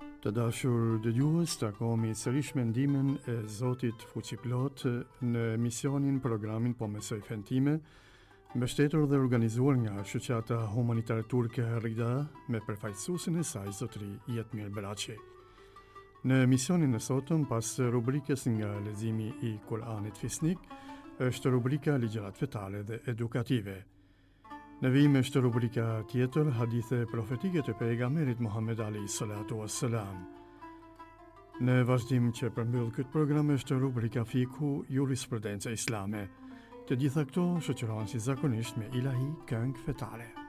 Të dashur dëgjues, takohemi sërish me ndihmën e Zotit Fuqiplot në emisionin programin Po Mesoj Fen Time, mbështetur dhe organizuar nga Shoqata Humanitare Turke Rida me përfaqësuesin e saj Zotëri Jetmir Beraçi. Në emisionin e sotëm, pas rubrikës nga leximi i Kuranit Fisnik, është rubrika Ligjërat Fetare dhe Edukative. Në vijim është rubrika tjetër, hadithe profetike të pejgamberit Muhammed alayhi salatu wassalam. Në vazhdim që përmbyll këtë program është rubrika Fiku, Jurisprudenca Islame. Të gjitha këto shoqërohen si zakonisht me ilahi këngë fetare.